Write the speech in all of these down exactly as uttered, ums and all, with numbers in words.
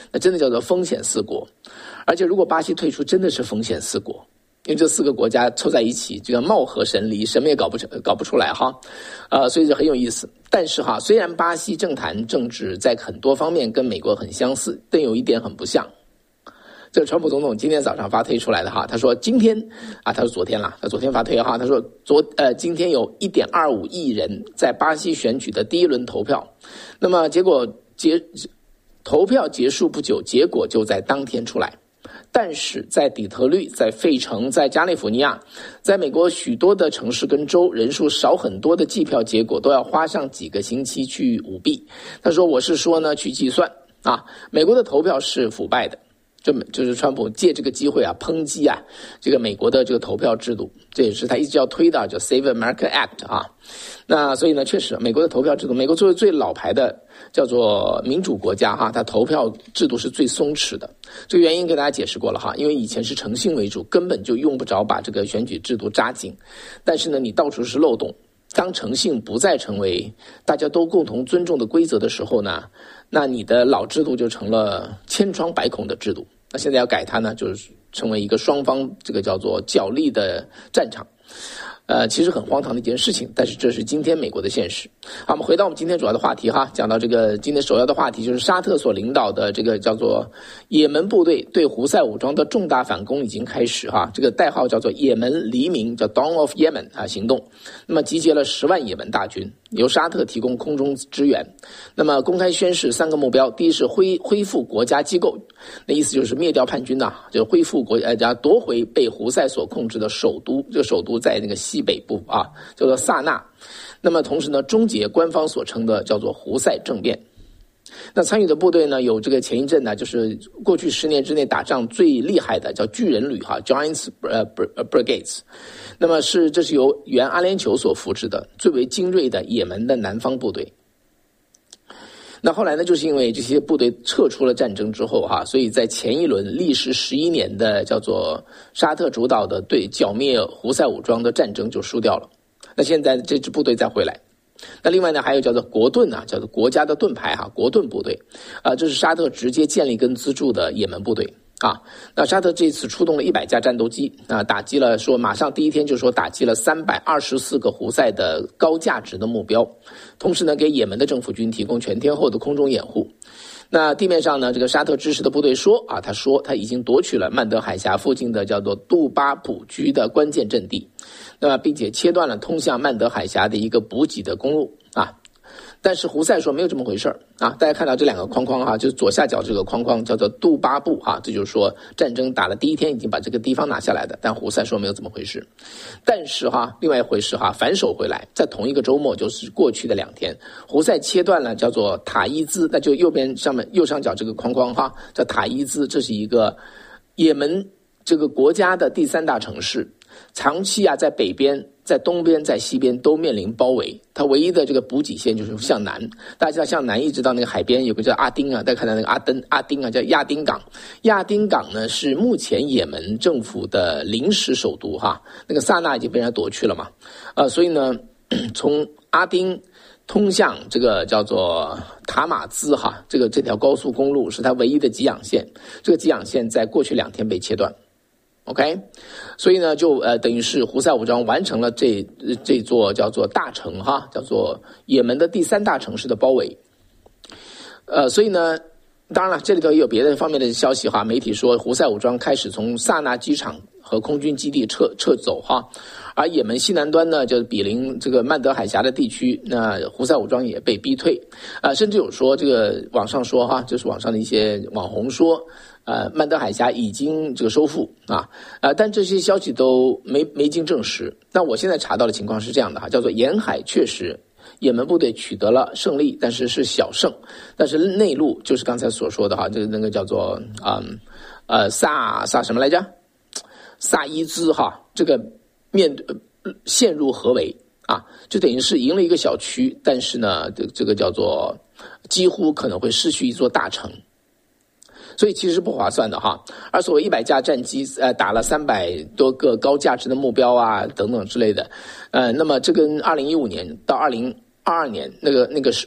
那真的叫做风险四国。而且如果巴西退出，真的是风险四国，因为这四个国家凑在一起，这个貌合神离，什么也搞不成，搞不出来哈，呃，所以这很有意思。但是哈，虽然巴西政坛政治在很多方面跟美国很相似，但有一点很不像。这个川普总统今天早上发推出来的哈，他说今天啊，他说昨天啦，他昨天发推哈，他说昨呃今天有 一点二五亿人在巴西选举的第一轮投票，那么结果结投票结束不久，结果就在当天出来。但是在底特律、在费城、在加利福尼亚，在美国许多的城市跟州，人数少很多的计票结果都要花上几个星期去舞弊。他说我是说呢，去计算啊，美国的投票是腐败的。就就是川普借这个机会啊，抨击啊这个美国的这个投票制度，这也是他一直要推的，叫 Save America Act 啊。那所以呢，确实美国的投票制度，美国作为最老牌的叫做民主国家哈，它投票制度是最松弛的。这个原因给大家解释过了哈，因为以前是诚信为主，根本就用不着把这个选举制度扎紧。但是呢，你到处是漏洞。当诚信不再成为大家都共同尊重的规则的时候呢，那你的老制度就成了千疮百孔的制度。那现在要改它呢，就是成为一个双方这个叫做角力的战场。呃，其实很荒唐的一件事情，但是这是今天美国的现实。好，我们回到我们今天主要的话题哈，讲到这个今天首要的话题就是沙特所领导的这个叫做也门部队对胡塞武装的重大反攻已经开始哈，这个代号叫做也门黎明，叫 Dawn of Yemen 啊行动。那么集结了十万也门大军，由沙特提供空中支援。那么公开宣示三个目标，第一是恢恢复国家机构，那意思就是灭掉叛军呐、啊，就是恢复国呃，夺回被胡塞所控制的首都，这个首都在那个西北部啊，叫做萨那。那么同时呢，终结官方所称的叫做胡塞政变。那参与的部队呢，有这个前一阵呢，就是过去十年之内打仗最厉害的叫巨人旅哈 ，Giants Brigades。那么是这是由原阿联酋所扶持的最为精锐的也门的南方部队。那后来呢，就是因为这些部队撤出了战争之后哈，所以在前一轮历时十一年的叫做沙特主导的对剿灭胡塞武装的战争就输掉了。那现在这支部队再回来。那另外呢，还有叫做国盾啊，叫做国家的盾牌哈，国盾部队啊、呃，这是沙特直接建立跟资助的也门部队啊。那沙特这次出动了一百架战斗机啊，打击了说马上第一天就说打击了三百二十四个胡塞的高价值的目标，同时呢，给也门的政府军提供全天候的空中掩护。那地面上呢，这个沙特支持的部队说啊，他说他已经夺取了曼德海峡附近的叫做杜巴普居的关键阵地，那么并且切断了通向曼德海峡的一个补给的公路啊。但是胡塞说没有这么回事啊！大家看到这两个框框哈，就是左下角这个框框叫做杜巴布哈，这就是说战争打了第一天已经把这个地方拿下来的。但胡塞说没有这么回事。但是哈，另外一回事哈，反手回来，在同一个周末，就是过去的两天，胡塞切断了叫做塔伊兹，那就右边上面右上角这个框框哈，叫塔伊兹，这是一个也门这个国家的第三大城市。长期啊，在北边、在东边、在西边都面临包围，它唯一的这个补给线就是向南。大家知道向南一直到那个海边有个叫阿丁啊，大家看到那个阿登阿丁啊，叫亚丁港。亚丁港呢是目前也门政府的临时首都哈，那个萨那已经被人家夺去了嘛，呃，所以呢，从阿丁通向这个叫做塔马兹哈，这个这条高速公路是它唯一的给养线，这个给养线在过去两天被切断。OK， 所以呢，就呃等于是胡塞武装完成了这这座叫做大城哈，叫做也门的第三大城市的包围。呃，所以呢，当然了，这里头也有别的方面的消息哈。媒体说，胡塞武装开始从萨那机场和空军基地撤撤走哈，而也门西南端呢，就是比邻这个曼德海峡的地区，那胡塞武装也被逼退啊、呃，甚至有说这个网上说哈，就是网上的一些网红说。呃，曼德海峡已经这个收复啊，呃，但这些消息都没没经证实。那我现在查到的情况是这样的哈，叫做沿海确实也门部队取得了胜利，但是是小胜，但是内陆就是刚才所说的哈，这个那个叫做嗯呃萨萨什么来着？萨伊兹哈，这个面对陷入合围啊，就等于是赢了一个小区，但是呢，这这个叫做几乎可能会失去一座大城。所以其实是不划算的哈，而所谓一百架战机，呃，打了三百多个高价值的目标啊，等等之类的，呃，那么这跟二零一五年到二零二二年那个那个是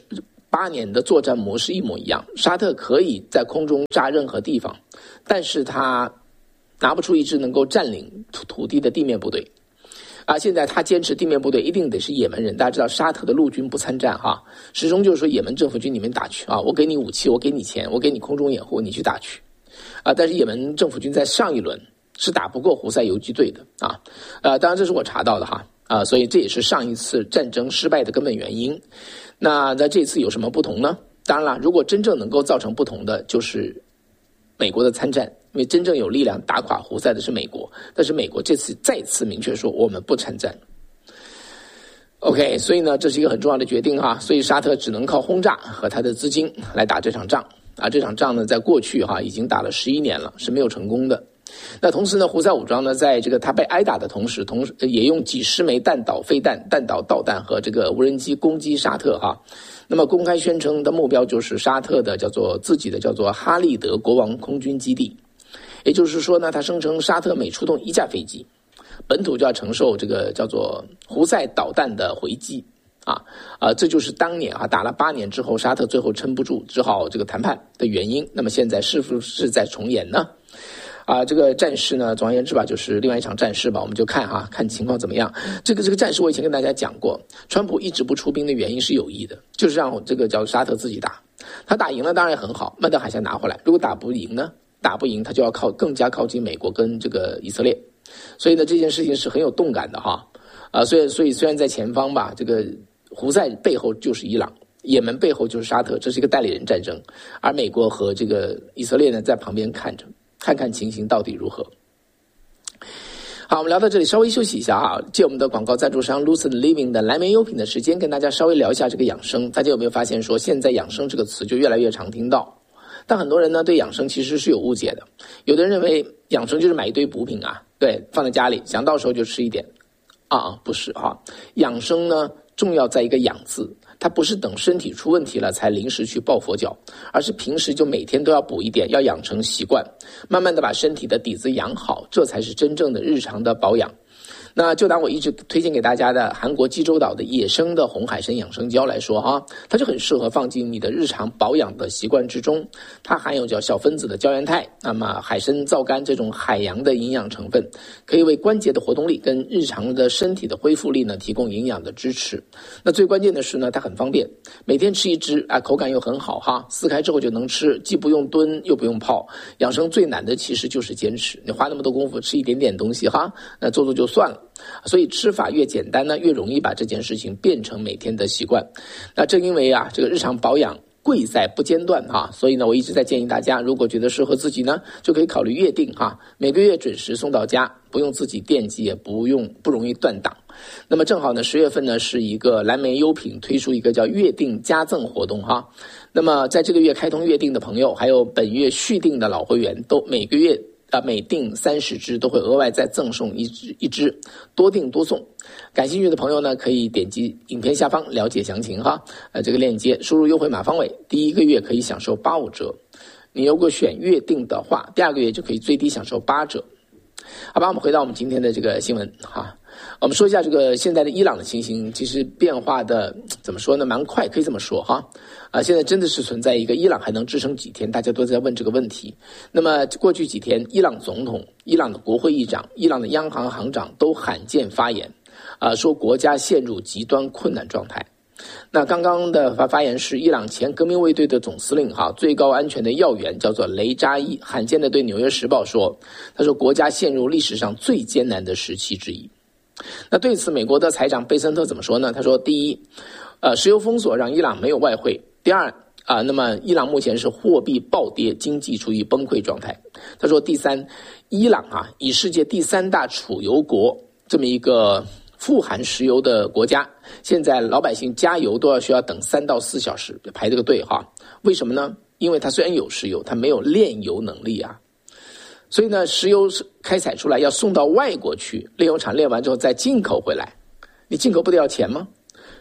八年的作战模式一模一样，沙特可以在空中炸任何地方，但是他拿不出一支能够占领土地的地面部队。啊，现在他坚持地面部队一定得是也门人，大家知道沙特的陆军不参战哈，始终就是说也门政府军你们打去啊，我给你武器，我给你钱，我给你空中掩护，你去打去。啊，但是也门政府军在上一轮是打不过胡塞游击队的啊，呃，当然这是我查到的哈，啊，所以这也是上一次战争失败的根本原因。那在这次有什么不同呢？当然了，如果真正能够造成不同的，就是美国的参战。因为真正有力量打垮胡塞的是美国，但是美国这次再次明确说我们不参战。OK， 所以呢，这是一个很重要的决定哈，所以沙特只能靠轰炸和他的资金来打这场仗啊。这场仗呢，在过去哈已经打了十一年了，是没有成功的。那同时呢，胡塞武装呢，在这个他被挨打的同时，同时也用几十枚弹道飞弹、弹道导弹和这个无人机攻击沙特哈。那么公开宣称的目标就是沙特的叫做自己的叫做哈利德国王空军基地。也就是说呢，他声称沙特每出动一架飞机，本土就要承受这个叫做胡塞导弹的回击啊啊，这就是当年啊打了八年之后，沙特最后撑不住，只好这个谈判的原因。那么现在是不是在重演呢？啊，这个战事呢，总而言之吧，就是另外一场战事吧，我们就看哈，看情况怎么样。这个这个战事我以前跟大家讲过，川普一直不出兵的原因是有意的，就是让这个叫沙特自己打，他打赢了当然很好，曼德海峡拿回来，如果打不赢呢？打不赢，他就要靠更加靠近美国跟这个以色列，所以呢，这件事情是很有动感的哈。啊，所以所以虽然在前方吧，这个胡塞背后就是伊朗，也门背后就是沙特，这是一个代理人战争，而美国和这个以色列呢在旁边看着，看看情形到底如何。好，我们聊到这里，稍微休息一下哈，借我们的广告赞助商 Lucid Living 的蓝莓优品的时间，跟大家稍微聊一下这个养生。大家有没有发现说，现在养生这个词就越来越常听到？但很多人呢对养生其实是有误解的，有的人认为养生就是买一堆补品啊，对，放在家里想到时候就吃一点啊，不是哈，养生呢重要在一个养字，它不是等身体出问题了才临时去抱佛脚，而是平时就每天都要补一点，要养成习惯，慢慢的把身体的底子养好，这才是真正的日常的保养。那就拿我一直推荐给大家的韩国济州岛的野生的红海参养生胶来说哈，它就很适合放进你的日常保养的习惯之中。它含有叫小分子的胶原肽，那么海参皂苷这种海洋的营养成分，可以为关节的活动力跟日常的身体的恢复力呢提供营养的支持。那最关键的是呢，它很方便，每天吃一支啊，口感又很好哈，撕开之后就能吃，既不用炖又不用泡。养生最难的其实就是坚持，你花那么多功夫吃一点点东西哈，那做做就算了。所以吃法越简单呢，越容易把这件事情变成每天的习惯。那正因为啊，这个日常保养贵在不间断哈，所以呢，我一直在建议大家，如果觉得适合自己呢，就可以考虑月订哈，每个月准时送到家，不用自己惦记，也不用不容易断档。那么正好呢，十月份呢是一个蓝莓优品推出一个叫月订加赠活动哈。那么在这个月开通月订的朋友，还有本月续订的老会员，都每个月啊，每订三十支都会额外再赠送一支一支，多订多送。感兴趣的朋友呢，可以点击影片下方了解详情哈。呃，这个链接输入优惠码方伟，第一个月可以享受八五折。你如果选月订的话，第二个月就可以最低享受八折。好吧，我们回到我们今天的这个新闻哈。我们说一下这个现在的伊朗的情形，其实变化的怎么说呢，蛮快，可以这么说哈。啊，现在真的是存在一个伊朗还能支撑几天，大家都在问这个问题。那么过去几天，伊朗总统、伊朗的国会议长、伊朗的央行行长都罕见发言，啊，说国家陷入极端困难状态。那刚刚的发发言是伊朗前革命卫队的总司令哈，最高安全的要员叫做雷扎伊，罕见的对《纽约时报》说，他说国家陷入历史上最艰难的时期之一。那对此，美国的财长贝森特怎么说呢？他说，第一，呃，石油封锁让伊朗没有外汇；第二，啊、呃，那么伊朗目前是货币暴跌，经济处于崩溃状态。他说，第三，伊朗啊，以世界第三大储油国这么一个富含石油的国家，现在老百姓加油都要需要等三到四小时排这个队哈。为什么呢？因为它虽然有石油，它没有炼油能力啊。所以呢，石油开采出来要送到外国去，炼油厂炼完之后再进口回来，你进口不得要钱吗？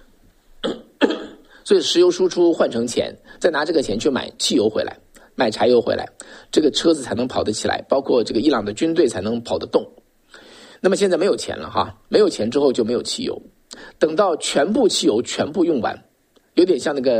所以石油输出换成钱，再拿这个钱去买汽油回来，买柴油回来，这个车子才能跑得起来，包括这个伊朗的军队才能跑得动。那么现在没有钱了哈，没有钱之后就没有汽油，等到全部汽油全部用完，有点像那个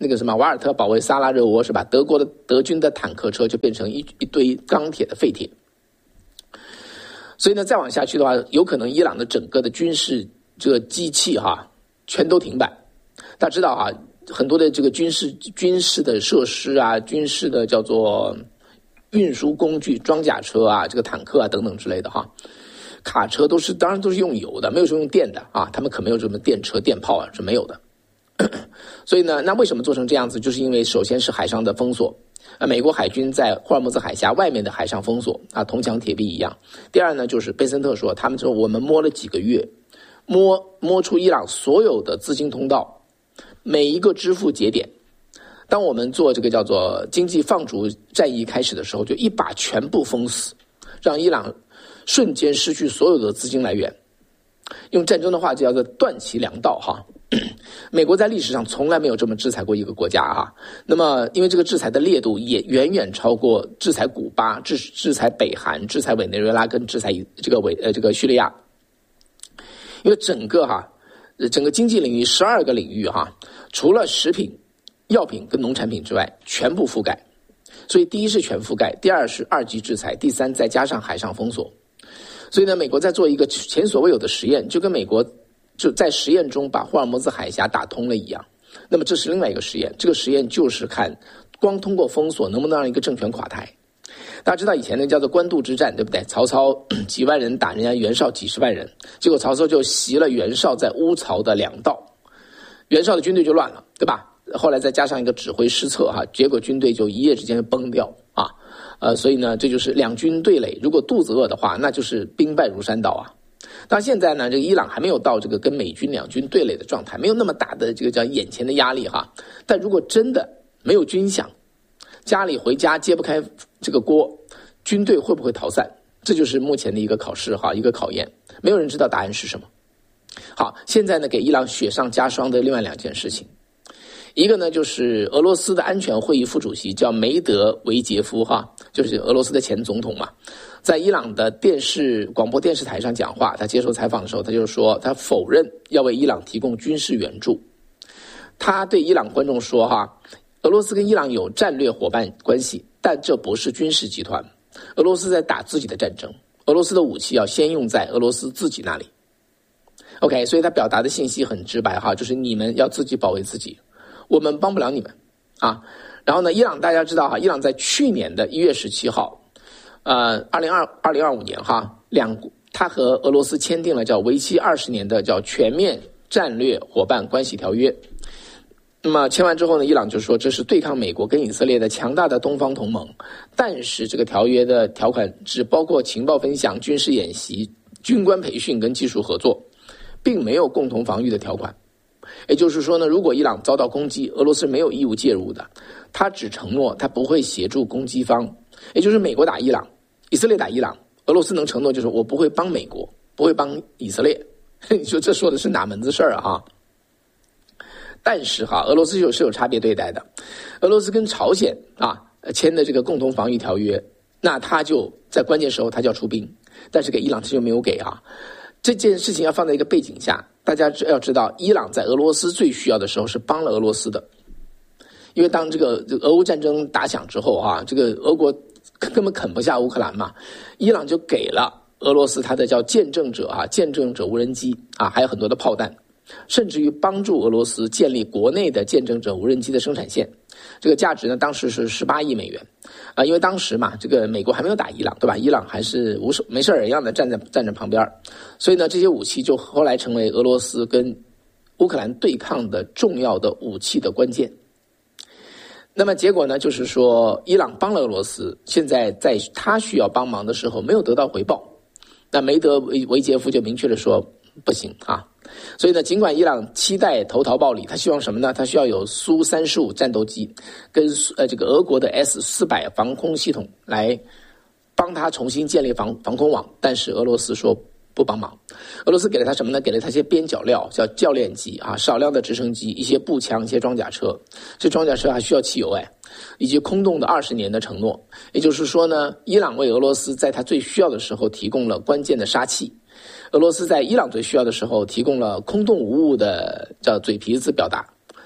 那个什么瓦尔特保卫萨拉热窝，是吧？德国的德军的坦克车就变成一一堆钢铁的废铁。所以呢，再往下去的话，有可能伊朗的整个的军事这个机器哈，全都停摆。大家知道哈，很多的这个军事军事的设施啊，军事的叫做运输工具，装甲车啊，这个坦克啊等等之类的哈，卡车都是当然都是用油的，没有说用电的啊，他们可没有什么电车、电炮啊，是没有的。所以呢，那为什么做成这样子？就是因为首先是海上的封锁，呃，美国海军在霍尔木兹海峡外面的海上封锁啊，铜墙铁壁一样。第二呢，就是贝森特说，他们说我们摸了几个月，摸摸出伊朗所有的资金通道，每一个支付节点。当我们做这个叫做经济放逐战役开始的时候，就一把全部封死，让伊朗瞬间失去所有的资金来源。用战争的话就叫做断其粮道哈。美国在历史上从来没有这么制裁过一个国家哈。那么因为这个制裁的烈度也远远超过制裁古巴、制制裁北韩、制裁委内瑞拉跟制裁这个委呃这个叙利亚。因为整个哈整个经济领域十二个领域哈，除了食品、药品跟农产品之外，全部覆盖。所以第一是全覆盖，第二是二级制裁，第三再加上海上封锁。所以呢，美国在做一个前所未有的实验，就跟美国就在实验中把霍尔木兹海峡打通了一样。那么这是另外一个实验，这个实验就是看光通过封锁能不能让一个政权垮台。大家知道以前那叫做官渡之战，对不对？曹操几万人打人家袁绍几十万人，结果曹操就袭了袁绍在乌曹的粮道，袁绍的军队就乱了，对吧？后来再加上一个指挥失策哈，结果军队就一夜之间崩掉啊。呃，所以呢，这就是两军对垒，如果肚子饿的话，那就是兵败如山倒啊。到现在呢，这个伊朗还没有到这个跟美军两军对垒的状态，没有那么大的这个叫眼前的压力哈。但如果真的没有军饷，家里回家揭不开这个锅，军队会不会逃散？这就是目前的一个考试哈，一个考验，没有人知道答案是什么。好，现在呢，给伊朗雪上加霜的另外两件事情。一个呢，就是俄罗斯的安全会议副主席叫梅德韦杰夫哈，就是俄罗斯的前总统嘛，在伊朗的电视广播电视台上讲话，他接受采访的时候，他就说他否认要为伊朗提供军事援助。他对伊朗观众说哈，俄罗斯跟伊朗有战略伙伴关系，但这不是军事集团。俄罗斯在打自己的战争，俄罗斯的武器要先用在俄罗斯自己那里。OK， 所以他表达的信息很直白哈，就是你们要自己保卫自己。我们帮不了你们啊。然后呢，伊朗大家知道哈，伊朗在去年的一月十七号，呃，二零二二零二五年哈，两他和俄罗斯签订了叫为期二十年的叫全面战略伙伴关系条约。那么签完之后呢，伊朗就说这是对抗美国跟以色列的强大的东方同盟，但是这个条约的条款只包括情报分享、军事演习、军官培训跟技术合作，并没有共同防御的条款。也就是说呢，如果伊朗遭到攻击，俄罗斯没有义务介入的，他只承诺他不会协助攻击方，也就是美国打伊朗，以色列打伊朗，俄罗斯能承诺就是我不会帮美国，不会帮以色列。你说这说的是哪门子事儿啊？但是哈，俄罗斯是有差别对待的，俄罗斯跟朝鲜啊签的这个共同防御条约，那他就在关键时候他就要出兵，但是给伊朗他就没有给啊。这件事情要放在一个背景下，大家要知道，伊朗在俄罗斯最需要的时候是帮了俄罗斯的，因为当这个俄乌战争打响之后啊，这个俄国根本啃不下乌克兰嘛，伊朗就给了俄罗斯它的叫见证者啊，见证者无人机啊，还有很多的炮弹，甚至于帮助俄罗斯建立国内的见证者无人机的生产线，这个价值呢，当时是十八亿美元啊，因为当时嘛，这个美国还没有打伊朗，对吧？伊朗还是无事没事儿一样的站在站在旁边，所以呢，这些武器就后来成为俄罗斯跟乌克兰对抗的重要的武器的关键。那么结果呢，就是说伊朗帮了俄罗斯，现在在他需要帮忙的时候没有得到回报，那梅德韦杰夫就明确的说不行啊。所以呢，尽管伊朗期待投桃报李，他希望什么呢？他需要有苏三十五战斗机跟呃这个俄国的 S 四百防空系统来帮他重新建立防防空网，但是俄罗斯说不帮忙。俄罗斯给了他什么呢？给了他一些边角料，叫教练机啊，少量的直升机，一些步枪，一些装甲车。这装甲车还需要汽油哎，以及空洞的二十年的承诺。也就是说呢，伊朗为俄罗斯在他最需要的时候提供了关键的杀器。俄罗斯在伊朗最需要的时候提供了空洞无物的叫嘴皮子表达，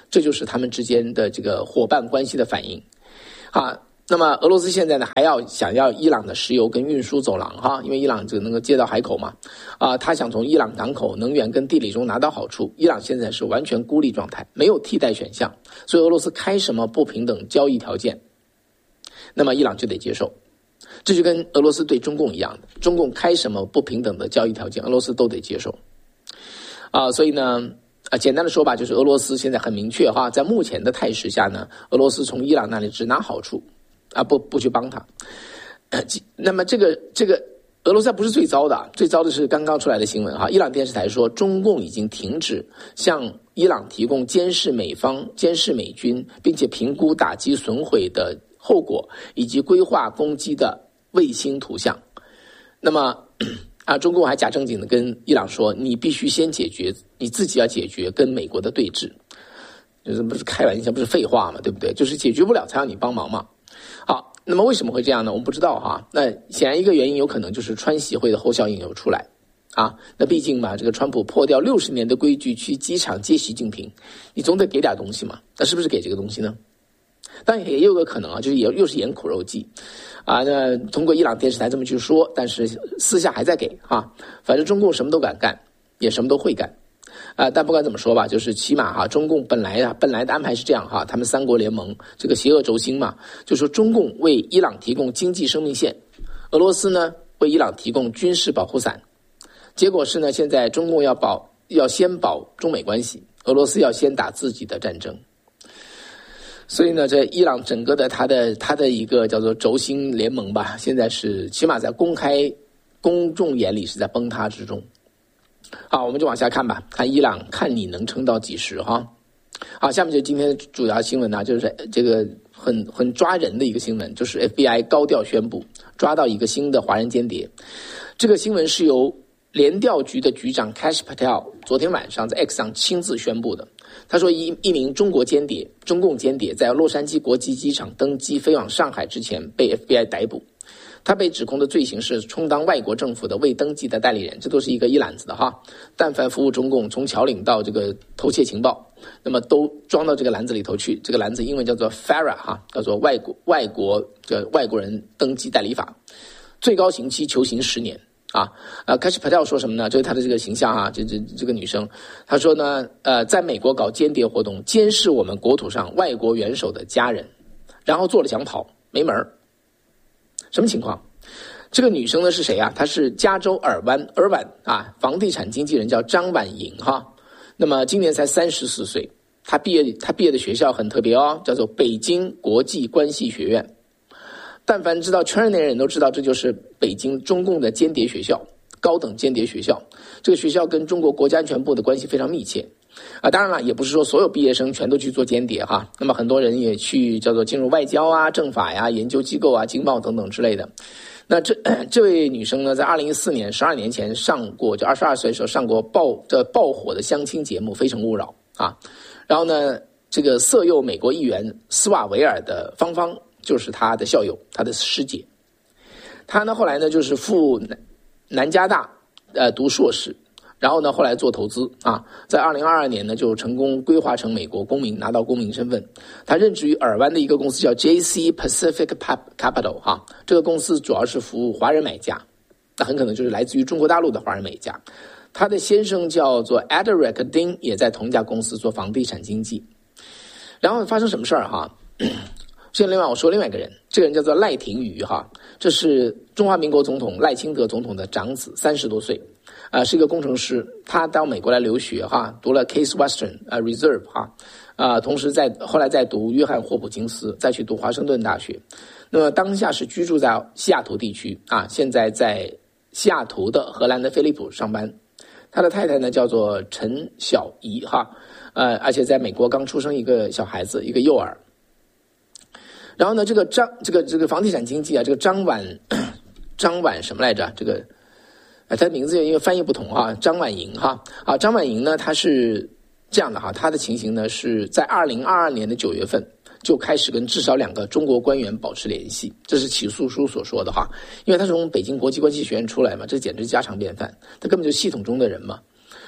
这就是他们之间的这个伙伴关系的反应啊。那么俄罗斯现在呢还要想要伊朗的石油跟运输走廊哈，因为伊朗这个能够接到海口嘛，啊，他想从伊朗港口能源跟地理中拿到好处。伊朗现在是完全孤立状态，没有替代选项，所以俄罗斯开什么不平等交易条件，那么伊朗就得接受。这就跟俄罗斯对中共一样的，中共开什么不平等的交易条件，俄罗斯都得接受啊。所以呢啊，简单的说吧，就是俄罗斯现在很明确哈，在目前的态势下呢，俄罗斯从伊朗那里只拿好处啊，不不去帮他。那么这个这个俄罗斯不是最糟的，最糟的是刚刚出来的新闻哈，伊朗电视台说中共已经停止向伊朗提供监视美方、监视美军，并且评估打击损毁的后果以及规划攻击的卫星图像。那么啊，中共还假正经的跟伊朗说，你必须先解决，你自己要解决跟美国的对峙，就是不是开玩笑，不是废话嘛，对不对？就是解决不了才让你帮忙嘛。好，那么为什么会这样呢？我们不知道哈。那显然一个原因有可能就是川协会的后效应有出来啊。那毕竟嘛，这个川普破掉六十年的规矩去机场接习近平，你总得给点东西嘛。那是不是给这个东西呢？当然也有个可能啊，就是也又是演苦肉计啊。那通过伊朗电视台这么去说，但是私下还在给啊。反正中共什么都敢干，也什么都会干。啊，但不管怎么说吧，就是起码哈，中共本来啊，本来的安排是这样哈，他们三国联盟这个邪恶轴心嘛，就说中共为伊朗提供经济生命线，俄罗斯呢为伊朗提供军事保护伞。结果是呢，现在中共要保要先保中美关系，俄罗斯要先打自己的战争。所以呢，这伊朗整个的它的它的一个叫做轴心联盟吧，现在是起码在公开公众眼里是在崩塌之中。好，我们就往下看吧，看伊朗，看你能撑到几时哈。好，下面就是今天的主要新闻呢，就是这个很很抓人的一个新闻，就是 F B I 高调宣布抓到一个新的华人间谍。这个新闻是由联调局的局长 Kash Patel 昨天晚上在 X 上亲自宣布的。他说一一名中国间谍，中共间谍在洛杉矶国际机场登机飞往上海之前被 F B I 逮捕。他被指控的罪行是充当外国政府的未登记的代理人，这都是一个一揽子的哈。但凡服务中共，从侨领到这个偷窃情报，那么都装到这个篮子里头去。这个篮子英文叫做 F A R A 哈，叫做外国外国这外国人登记代理法，最高刑期求刑十年啊。呃 Kash Patel 说什么呢？就是他的这个形象啊，这这这个女生，她说呢，呃，在美国搞间谍活动，监视我们国土上外国元首的家人，然后做了想跑，没门儿。什么情况？这个女生呢是谁啊？她是加州尔湾尔湾啊，房地产经纪人叫张婉莹哈。那么今年才三十四岁，她毕业她毕业的学校很特别哦，叫做北京国际关系学院。但凡知道圈内人都知道，这就是北京中共的间谍学校，高等间谍学校。这个学校跟中国国家安全部的关系非常密切。啊，当然了，也不是说所有毕业生全都去做间谍哈。那么很多人也去叫做进入外交啊、政法呀、研究机构啊、经贸等等之类的。那这这位女生呢，在二零一四年十二年前上过，就二十二岁的时候上过爆这爆火的相亲节目《非诚勿扰》啊。然后呢，这个色诱美国议员斯瓦维尔的芳芳就是她的校友，她的师姐。她呢后来呢就是赴南南加大呃读硕士。然后呢，后来做投资啊，在二零二二年呢，就成功规划成美国公民，拿到公民身份。他任职于尔湾的一个公司叫 J C Pacific Capital 哈，这个公司主要是服务华人买家，那很可能就是来自于中国大陆的华人买家。他的先生叫做 Aderick 丁，也在同一家公司做房地产经纪。然后发生什么事儿哈？现在另外我说另外一个人，这个人叫做赖廷瑜哈，这是中华民国总统赖清德总统的长子，三十多岁。啊、呃，是一个工程师，他到美国来留学哈，读了 Case Western 啊、呃、Reserve 哈，啊、呃，同时在后来再读约翰霍普金斯，再去读华盛顿大学。那么当下是居住在西雅图地区啊，现在在西雅图的荷兰的飞利浦上班。他的太太呢叫做陈小怡哈，呃，而且在美国刚出生一个小孩子，一个幼儿。然后呢，这个张这个这个房地产经纪啊，这个张婉张婉什么来着？这个。啊，他的名字因为翻译不同哈，张婉莹哈啊，张婉莹呢，她是这样的哈，她的情形呢是在二零二二年的九月份就开始跟至少两个中国官员保持联系，这是起诉书所说的哈，因为他从北京国际关系学院出来嘛，这简直家常便饭，他根本就系统中的人嘛。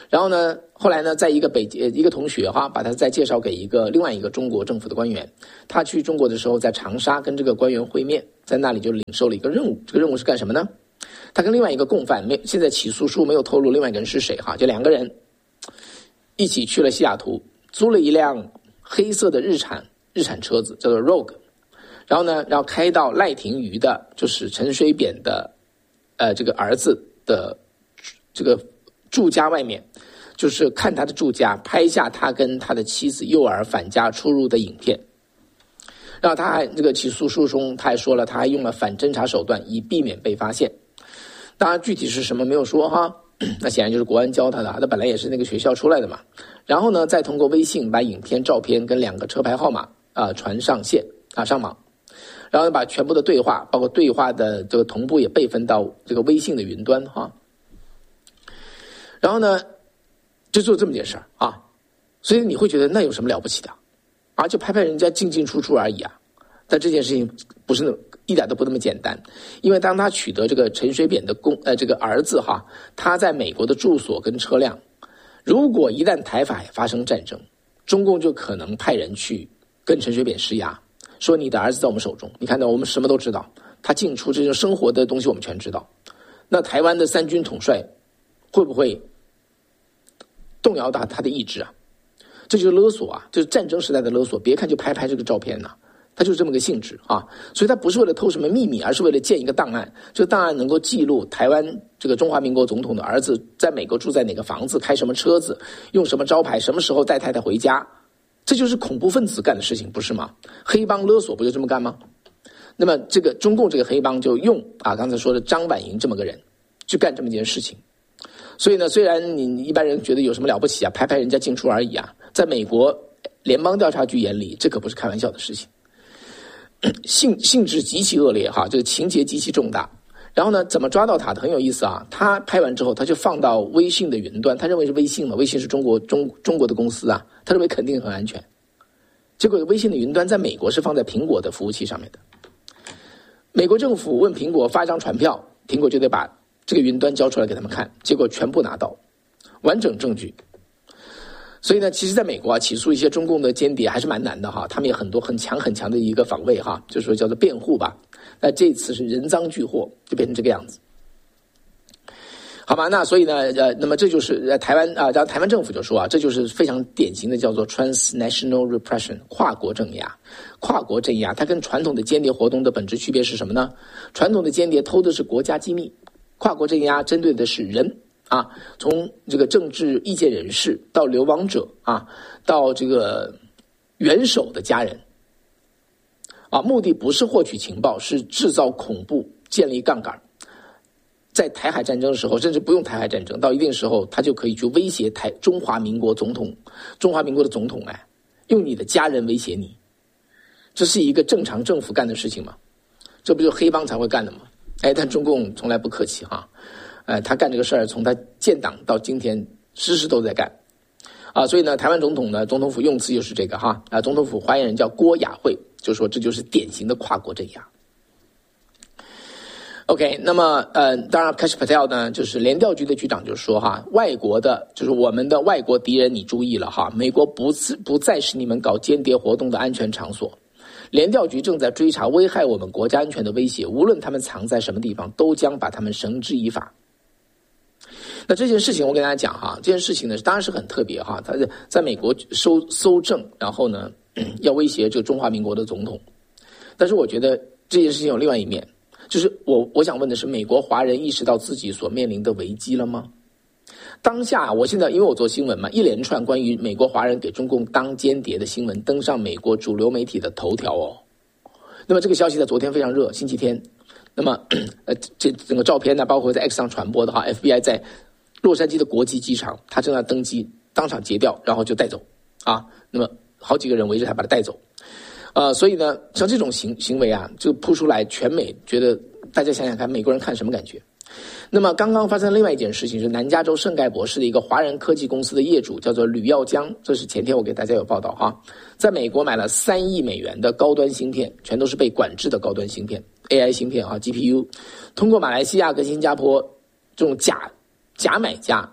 然后呢，后来呢，在一个北一个同学哈，把他再介绍给一个另外一个中国政府的官员。他去中国的时候，在长沙跟这个官员会面，在那里就领受了一个任务。这个任务是干什么呢？他跟另外一个共犯，没现在起诉书没有透露另外一个人是谁哈，就两个人一起去了西雅图，租了一辆黑色的日产日产车子，叫做 Rogue。然后呢，然后开到赖廷瑜的，就是陈水扁的，呃，这个儿子的这个住家外面，就是看他的住家，拍下他跟他的妻子幼儿返家出入的影片。然后他还这个起诉书中，他还说了，他还用了反侦查手段，以避免被发现。当然，具体是什么没有说哈，那显然就是国安教他的，他本来也是那个学校出来的嘛。然后呢，再通过微信把影片、照片跟两个车牌号码啊、呃、传上线啊上网。然后把全部的对话，包括对话的这个同步也备份到这个微信的云端哈。然后呢，就做这么件事儿啊，所以你会觉得那有什么了不起的啊？就拍拍人家进进出出而已啊。但这件事情不是那一点都不那么简单，因为当他取得这个陈水扁的公呃这个儿子哈，他在美国的住所跟车辆，如果一旦台海发生战争，中共就可能派人去跟陈水扁施压。说你的儿子在我们手中，你看到我们什么都知道，他进出这种生活的东西我们全知道。那台湾的三军统帅会不会动摇到他的意志啊？这就是勒索啊，就是战争时代的勒索。别看就拍拍这个照片呢、啊，它就是这么个性质啊。所以他不是为了偷什么秘密，而是为了建一个档案。这个档案能够记录台湾这个中华民国总统的儿子在美国住在哪个房子，开什么车子，用什么招牌，什么时候带太太回家。这就是恐怖分子干的事情，不是吗？黑帮勒索不就这么干吗？那么这个中共这个黑帮就用啊刚才说的张婉莹这么个人去干这么一件事情。所以呢，虽然你一般人觉得有什么了不起啊，拍拍人家进出而已啊，在美国联邦调查局眼里，这可不是开玩笑的事情，性性质极其恶劣哈，这个情节极其重大。然后呢，怎么抓到他的很有意思啊？他拍完之后，他就放到微信的云端，他认为是微信嘛，微信是中国中中国的公司啊，他认为肯定很安全。结果微信的云端在美国是放在苹果的服务器上面的。美国政府问苹果发一张传票，苹果就得把这个云端交出来给他们看，结果全部拿到完整证据。所以呢，其实在美国啊，起诉一些中共的间谍还是蛮难的哈，他们也很多很强很强的一个防卫哈，就是说叫做辩护吧。那这次是人赃俱获，就变成这个样子，好吧？那所以呢，呃，那么这就是呃台湾啊，然后台湾政府就说啊，这就是非常典型的叫做 transnational repression 跨国镇压，跨国镇压，它跟传统的间谍活动的本质区别是什么呢？传统的间谍偷的是国家机密，跨国镇压针对的是人。啊，从这个政治意见人士到流亡者啊，到这个元首的家人，啊，目的不是获取情报，是制造恐怖，建立杠杆。在台海战争的时候，甚至不用台海战争，到一定时候，他就可以去威胁台中华民国总统，中华民国的总统哎，用你的家人威胁你，这是一个正常政府干的事情吗？这不就黑帮才会干的吗？哎，但中共从来不客气哈。呃，他干这个事儿，从他建党到今天，时时都在干，啊，所以呢，台湾总统呢，总统府用词就是这个哈，啊，总统府发言人叫郭雅慧，就说这就是典型的跨国镇压。OK， 那么呃，当然 Kash Patel 呢，就是联调局的局长就说哈，外国的，就是我们的外国敌人，你注意了哈，美国不是不再是你们搞间谍活动的安全场所。联调局正在追查危害我们国家安全的威胁，无论他们藏在什么地方，都将把他们绳之以法。那这件事情我跟大家讲哈，这件事情呢当然是很特别哈，他是在美国收搜证，然后呢要威胁这个中华民国的总统。但是我觉得这件事情有另外一面，就是我我想问的是，美国华人意识到自己所面临的危机了吗？当下我现在因为我做新闻嘛，一连串关于美国华人给中共当间谍的新闻登上美国主流媒体的头条哦。那么这个消息在昨天非常热，星期天。那么呃这整个照片呢，包括在 X 上传播的哈 ，F B I 在洛杉矶的国际机场，他正在登机，当场截掉，然后就带走啊。那么好几个人围着他把他带走，呃，所以呢，像这种行行为啊，就扑出来，全美觉得大家想想看，美国人看什么感觉？那么刚刚发生另外一件事情是，南加州圣盖博士的一个华人科技公司的业主叫做吕耀江，这是前天我给大家有报道哈，在美国买了三亿美元的高端芯片，全都是被管制的高端芯片 A I 芯片啊 G P U， 通过马来西亚跟新加坡这种假假买家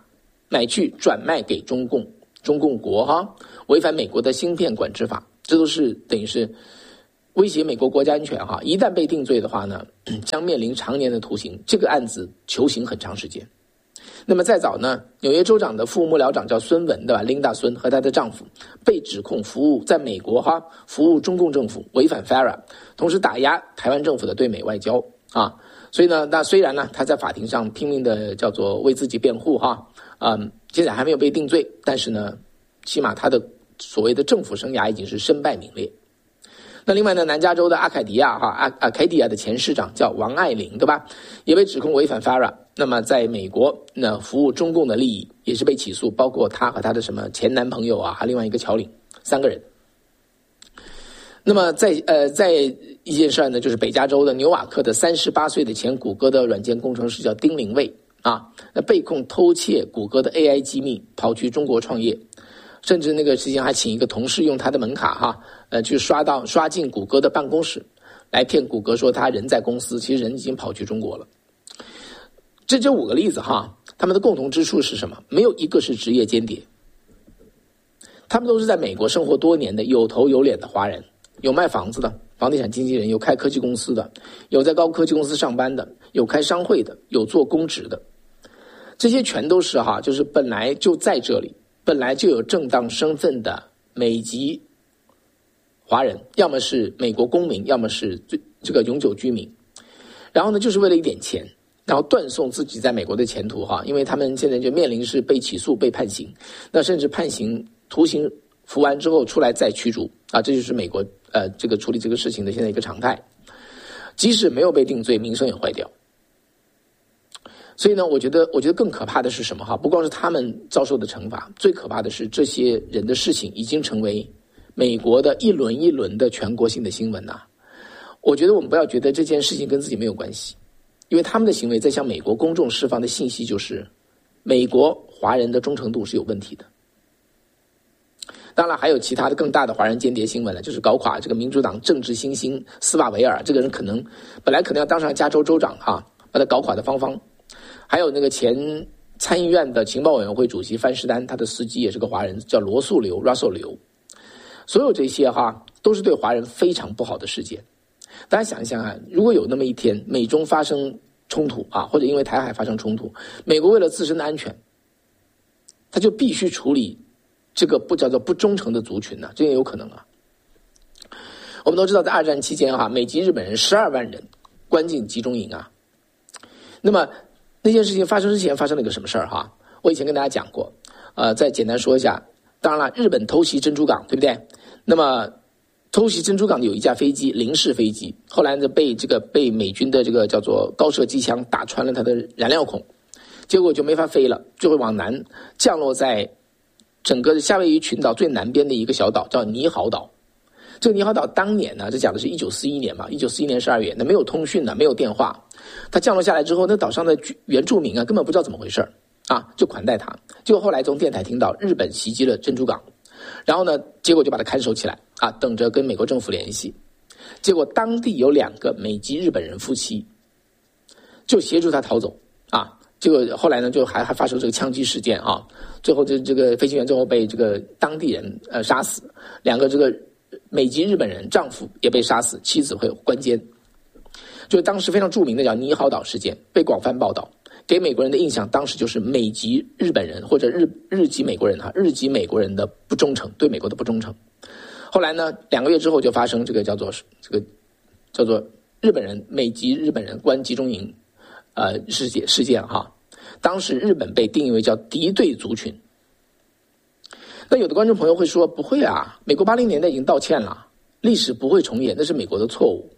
买去转卖给中共中共国哈，违反美国的芯片管制法，这都是等于是威胁美国国家安全哈。一旦被定罪的话呢，将面临常年的徒刑，这个案子求刑很长时间。那么再早呢，纽约州长的副幕僚长叫孙文，对吧？琳达孙和她的丈夫被指控服务在美国哈服务中共政府，违反 F A R A， 同时打压台湾政府的对美外交啊。所以呢，那虽然呢他在法庭上拼命的叫做为自己辩护哈，嗯，现在还没有被定罪，但是呢，起码他的所谓的政府生涯已经是身败名裂。那另外呢，南加州的阿凯迪亚哈阿阿凯迪亚的前市长叫王爱玲，对吧？也被指控违反 F A R A。那么在美国那服务中共的利益也是被起诉，包括他和他的什么前男朋友啊，还另外一个侨领，三个人。那么在呃在一件事呢，就是北加州的纽瓦克的三十八岁的前谷歌的软件工程师叫丁玲卫啊，那被控偷窃谷歌的 A I 机密，跑去中国创业，甚至那个时间还请一个同事用他的门卡哈，呃去刷到刷进谷歌的办公室，来骗谷歌说他人在公司，其实人已经跑去中国了。这这五个例子哈，他们的共同之处是什么？没有一个是职业间谍，他们都是在美国生活多年的有头有脸的华人，有卖房子的房地产经纪人，有开科技公司的，有在高科技公司上班的，有开商会的，有做公职的，这些全都是哈，就是本来就在这里，本来就有正当身份的美籍华人，要么是美国公民，要么是这个永久居民，然后呢，就是为了一点钱。然后断送自己在美国的前途哈，因为他们现在就面临是被起诉、被判刑，那甚至判刑徒刑服完之后出来再驱逐啊，这就是美国呃这个处理这个事情的现在一个常态。即使没有被定罪，名声也坏掉。所以呢，我觉得我觉得更可怕的是什么哈？不光是他们遭受的惩罚，最可怕的是这些人的事情已经成为美国的一轮一轮的全国性的新闻呐、啊。我觉得我们不要觉得这件事情跟自己没有关系。因为他们的行为在向美国公众释放的信息就是，美国华人的忠诚度是有问题的。当然还有其他的更大的华人间谍新闻了，就是搞垮这个民主党政治新星斯瓦维尔，这个人可能本来可能要当上加州州长哈，把他搞垮的方方。还有那个前参议院的情报委员会主席范士丹，他的司机也是个华人，叫罗素刘 Russell 刘。所有这些哈都是对华人非常不好的事件。大家想一想啊，如果有那么一天美中发生冲突啊，或者因为台海发生冲突，美国为了自身的安全，他就必须处理这个不叫做不忠诚的族群呢、啊，这也有可能啊。我们都知道，在二战期间哈、啊，美籍日本人十二万人关进集中营啊。那么那件事情发生之前发生了一个什么事儿哈？我以前跟大家讲过，呃，再简单说一下。当然了，日本偷袭珍珠港，对不对？那么偷袭珍珠港的有一架飞机，零式飞机，后来呢被这个被美军的这个叫做高射机枪打穿了它的燃料孔，结果就没法飞了，就会往南降落在整个夏威夷群岛最南边的一个小岛，叫尼豪岛。这个尼豪岛当年呢，这讲的是一九四一年嘛，一九四一年十二月，那没有通讯呢，没有电话，它降落下来之后，那岛上的原住民啊根本不知道怎么回事啊，就款待他。结果后来从电台听到日本袭击了珍珠港。然后呢，结果就把他看守起来啊，等着跟美国政府联系。结果当地有两个美籍日本人夫妻，就协助他逃走啊。结果后来呢，就还还发生这个枪击事件啊。最后这这个飞行员最后被这个当地人呃杀死，两个这个美籍日本人丈夫也被杀死，妻子会关监。就是当时非常著名的叫尼豪岛事件，被广泛报道。给美国人的印象，当时就是美籍日本人或者日日籍美国人哈，日籍美国人的不忠诚，对美国的不忠诚。后来呢，两个月之后就发生这个叫做这个叫做日本人美籍日本人关集中营呃事件事件哈。当时日本被定义为叫敌对族群。那有的观众朋友会说，不会啊，美国八零年代已经道歉了，历史不会重演，那是美国的错误。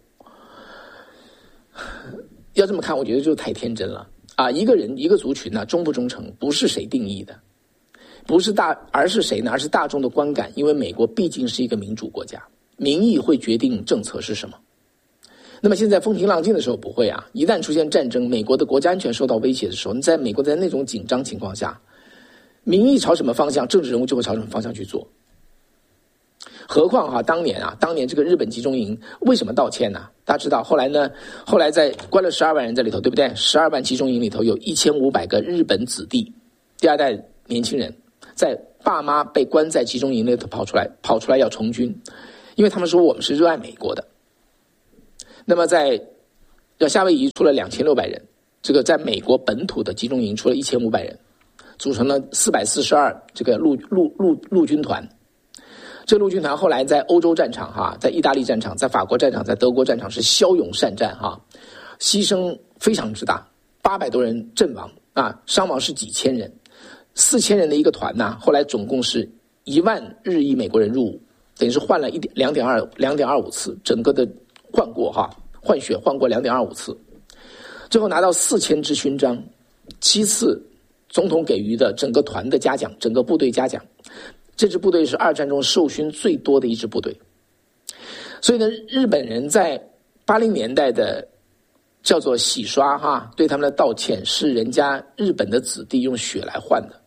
要这么看，我觉得就太天真了。啊，一个人一个族群呢、啊，忠不忠诚不是谁定义的，不是大，而是谁呢？而是大众的观感。因为美国毕竟是一个民主国家，民意会决定政策是什么。那么现在风平浪静的时候不会啊，一旦出现战争，美国的国家安全受到威胁的时候，你在美国在那种紧张情况下，民意朝什么方向，政治人物就会朝什么方向去做。何况哈、啊，当年啊，当年这个日本集中营为什么道歉呢？大家知道，后来呢，后来在关了十二万人在里头，对不对？十二万集中营里头有一千五百个日本子弟，第二代年轻人，在爸妈被关在集中营里头跑出来，跑出来要从军，因为他们说我们是热爱美国的。那么在夏威夷出了两千六百人，这个在美国本土的集中营出了一千五百人，组成了四百四十二这个陆陆陆陆军团。这陆军团后来在欧洲战场哈，在意大利战场，在法国战场，在德国战场是骁勇善战哈，牺牲非常之大，八百多人阵亡啊，伤亡是几千人，四千人的一个团呐、啊，后来总共是一万日裔美国人入伍，等于是换了一点两点二两点二五次，整个的换过哈，换血换过两点二五次，最后拿到四千支勋章，七次总统给予的整个团的嘉奖，整个部队嘉奖。这支部队是二战中受勋最多的一支部队，所以呢，日本人在八零年代的叫做洗刷哈，对他们的道歉是人家日本的子弟用血来换的，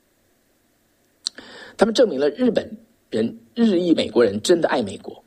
他们证明了日本人日裔美国人真的爱美国。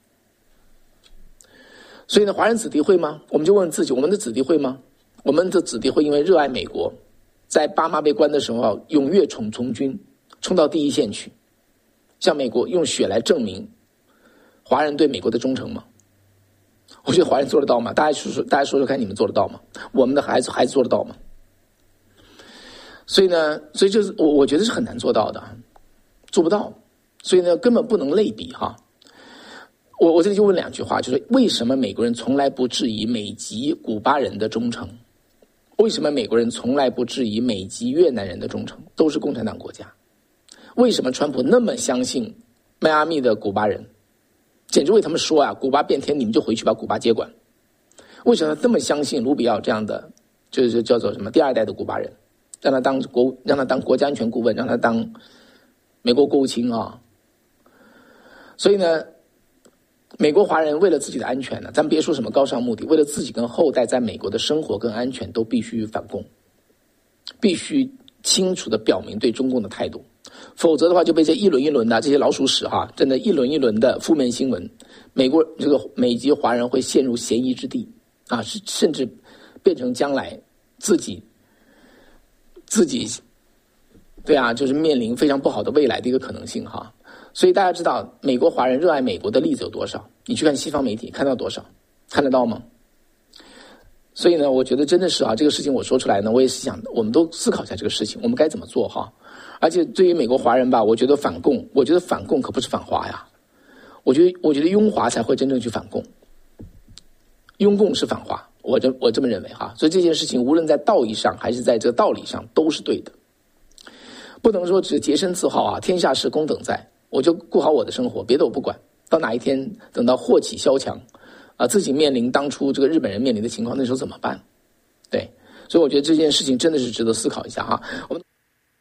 所以呢，华人子弟会吗？我们就问问自己，我们的子弟会吗？我们的子弟会因为热爱美国，在爸妈被关的时候踊跃冲从军，冲到第一线去，向美国用血来证明华人对美国的忠诚吗？我觉得华人做得到吗？大家说说，大家说说看，你们做得到吗？我们的孩子孩子做得到吗？所以呢，所以就是我我觉得是很难做到的，做不到，所以呢，根本不能类比哈。我我这里就问两句话，就是为什么美国人从来不质疑美籍古巴人的忠诚？为什么美国人从来不质疑美籍越南人的忠诚？都是共产党国家。为什么川普那么相信迈阿密的古巴人？简直为他们说啊，古巴变天，你们就回去把古巴接管。为什么他这么相信卢比奥这样的，就是叫做什么第二代的古巴人，让他当国让他当国家安全顾问，让他当美国国务卿啊？所以呢，美国华人为了自己的安全呢，咱们别说什么高尚目的，为了自己跟后代在美国的生活跟安全，都必须反共，必须清楚的表明对中共的态度。否则的话就被这一轮一轮的这些老鼠屎哈，真的一轮一轮的负面新闻，美国这个美籍华人会陷入嫌疑之地啊，甚至变成将来自己自己对啊，就是面临非常不好的未来的一个可能性哈。所以大家知道美国华人热爱美国的例子有多少？你去看西方媒体看到多少？看得到吗？所以呢，我觉得真的是啊，这个事情我说出来呢，我也是想我们都思考一下这个事情，我们该怎么做哈。而且对于美国华人吧，我觉得反共，我觉得反共可不是反华呀。我觉得，我觉得拥华才会真正去反共，拥共是反华，我这我这么认为哈。所以这件事情无论在道义上还是在这个道理上都是对的，不能说只洁身自好啊，天下事公等在，我就顾好我的生活，别的我不管。到哪一天等到祸起萧墙，啊，自己面临当初这个日本人面临的情况，那时候怎么办？对，所以我觉得这件事情真的是值得思考一下哈。我们。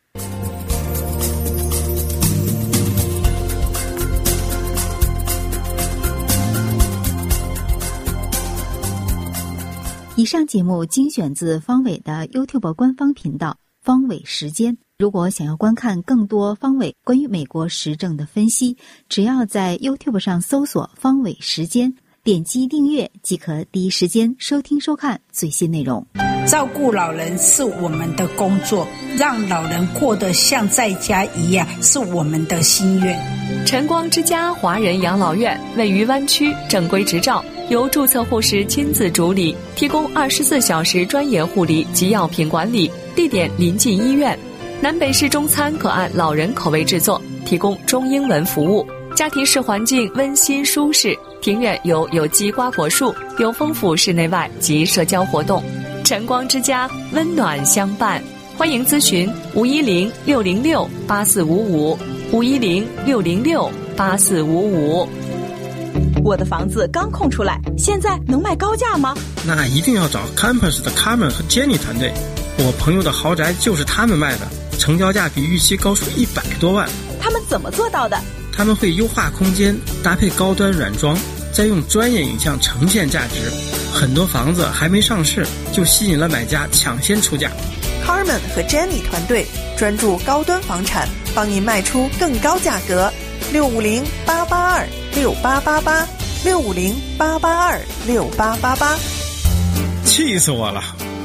以上节目精选自方伟的 YouTube 官方频道方伟时间。如果想要观看更多方伟关于美国时政的分析，只要在 YouTube 上搜索方伟时间，点击订阅即可第一时间收听收看最新内容。 照顾老人是我们的工作，让老人过得像在家一样是我们的心愿。 晨光之家华人养老院位于湾区，正规执照，由注册护士亲自主理，提供二十四小时专业护理及药品管理，地点临近医院。南北式中餐可按老人口味制作，提供中英文服务。家庭式环境温馨舒适，庭院有有机瓜果树，有丰富室内外及社交活动。晨光之家温暖相伴，欢迎咨询五一零六零六八四五五五一零六零六八四五五。 我的房子刚空出来，现在能卖高价吗？ 那一定要找 Campus 的 Carmen 和 Jenny 团队，我朋友的豪宅就是他们卖的，成交价比预期高出一百多万。 他们怎么做到的？ 他们会优化空间，搭配高端软装，再用专业影像呈现价值。很多房子还没上市，就吸引了买家抢先出价。 Carmen 和 Jenny 团队专注高端房产，帮您卖出更高价格。六五零八八二六八八八，六五零八八二六八八八。 气死我了！